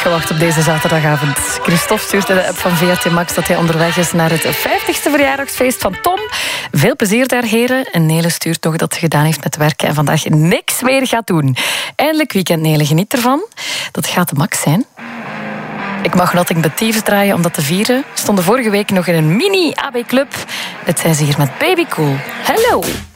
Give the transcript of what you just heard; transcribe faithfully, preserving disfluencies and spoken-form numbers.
Gewacht op deze zaterdagavond. Christophe stuurt in de app van V R T Max dat hij onderweg is naar het vijftigste verjaardagsfeest van Tom. Veel plezier daar, heren. En Nele stuurt nog dat ze gedaan heeft met werken en vandaag niks meer gaat doen. Eindelijk weekend, Nele. Geniet ervan. Dat gaat de max zijn. Ik mag Nothing But Thieves draaien om dat te vieren. Stonden vorige week nog in een mini-A B Club. Het zijn ze hier met Baby Cool. Hello!